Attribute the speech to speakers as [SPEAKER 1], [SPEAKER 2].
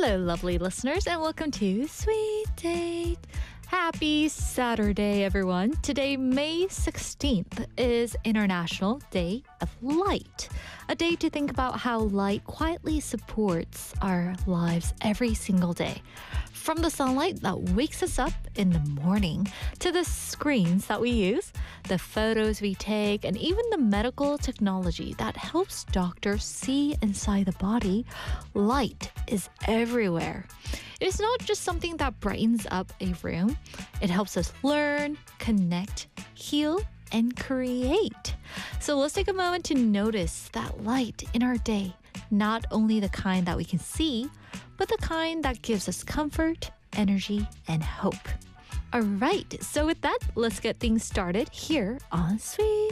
[SPEAKER 1] Hello, lovely listeners, and welcome to Sweet Date. Happy Saturday, everyone. Today, May 16th, is International Day of Light. A day to think about how light quietly supports our lives every single day. From the sunlight that wakes us up in the morning to the screens that we use, the photos we take, and even the medical technology that helps doctors see inside the body, light is everywhere. It is not just something that brightens up a room. It helps us learn, connect, heal, and create. So let's take a moment to notice that light in our day, not only the kind that we can see, but the kind that gives us comfort, energy, and hope. All right, so with that, let's get things started here on Sweet